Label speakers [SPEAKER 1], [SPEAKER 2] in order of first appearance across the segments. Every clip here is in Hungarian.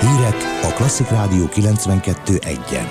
[SPEAKER 1] Hírek a Klasszik Rádió 92.1-en.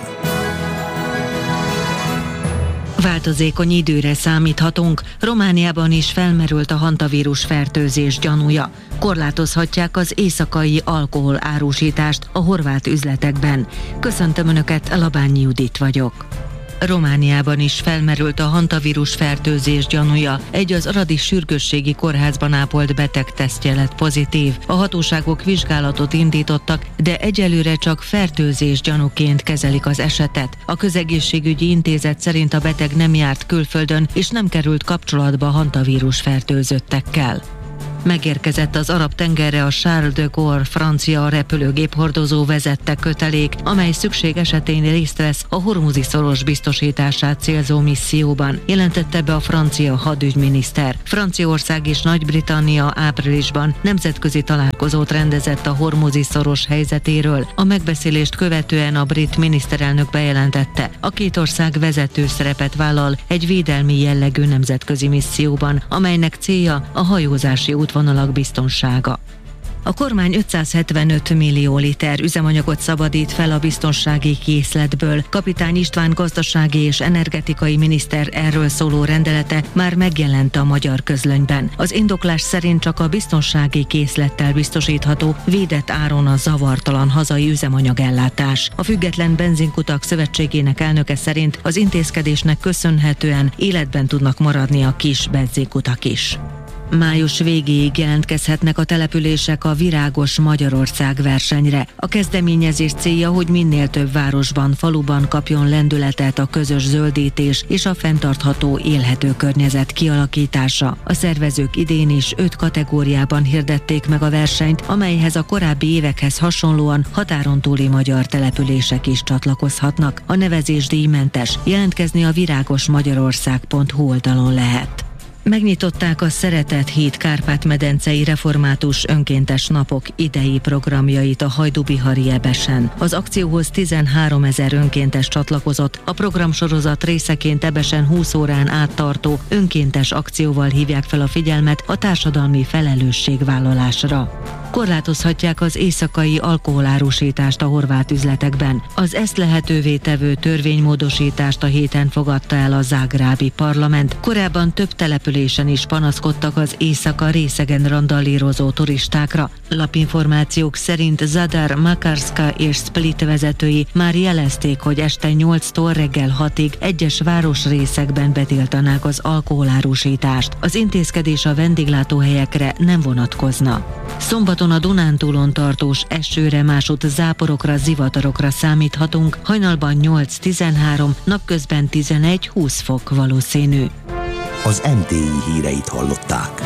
[SPEAKER 2] Változékony időre számíthatunk. Romániában is felmerült a hantavírus fertőzés gyanúja. Korlátozhatják az éjszakai alkohol árusítást a horvát üzletekben. Köszöntöm Önöket, Labányi Judit vagyok. Romániában is felmerült a hantavírus fertőzés gyanúja. Egy az aradi sürgősségi kórházban ápolt beteg tesztje lett pozitív. A hatóságok vizsgálatot indítottak, de egyelőre csak fertőzés gyanúként kezelik az esetet. A Közegészségügyi Intézet szerint a beteg nem járt külföldön, és nem került kapcsolatba hantavírus fertőzöttekkel. Megérkezett az Arab-tengerre a Charles de Gaulle francia repülőgép hordozó vezette kötelék, amely szükség esetén részt vesz a Hormuzi-szoros biztosítását célzó misszióban, jelentette be a francia hadügyminiszter. Franciaország és Nagy-Britannia áprilisban nemzetközi találkozót rendezett a Hormuzi-szoros helyzetéről. A megbeszélést követően a brit miniszterelnök bejelentette, a két ország vezető szerepet vállal egy védelmi jellegű nemzetközi misszióban, amelynek célja a hajózási útvonalak biztonsága. A kormány 575 millió liter üzemanyagot szabadít fel a biztonsági készletből. Kapitány István gazdasági és energetikai miniszter erről szóló rendelete már megjelent a magyar közlönyben. Az indoklás szerint csak a biztonsági készlettel biztosítható védett áron a zavartalan hazai üzemanyagellátás. A Független Benzinkutak Szövetségének elnöke szerint az intézkedésnek köszönhetően életben tudnak maradni a kis benzinkutak is. Május végéig jelentkezhetnek a települések a Virágos Magyarország versenyre. A kezdeményezés célja, hogy minél több városban, faluban kapjon lendületet a közös zöldítés és a fenntartható élhető környezet kialakítása. A szervezők idén is 5 kategóriában hirdették meg a versenyt, amelyhez a korábbi évekhez hasonlóan határon túli magyar települések is csatlakozhatnak. A nevezés díjmentes, jelentkezni a viragosmagyarország.hu oldalon lehet. Megnyitották a Szeretet Híd Kárpát-medencei református önkéntes napok idei programjait a Hajdubihari Ebesen. Az akcióhoz 13 000 önkéntes csatlakozott. A programsorozat részeként Ebesen 20 órán át tartó önkéntes akcióval hívják fel a figyelmet a társadalmi felelősségvállalásra. Korlátozhatják az éjszakai alkoholárusítást a horvát üzletekben. Az ezt lehetővé tevő törvénymódosítást a héten fogadta el a zágrábi parlament. Korábban több településen is panaszkodtak az éjszaka részegen randallírozó turistákra. Lapinformációk szerint Zadar, Makarska és Split vezetői már jelezték, hogy este 8-tól reggel 6-ig egyes városrészekben betiltanák az alkoholárusítást. Az intézkedés a vendéglátóhelyekre nem vonatkozna. Szombaton a Dunántúlon tartós esőre, másutt záporokra, zivatarokra számíthatunk, hajnalban 8-13, napközben 11-20 fok valószínű.
[SPEAKER 1] Az MTI híreit hallották.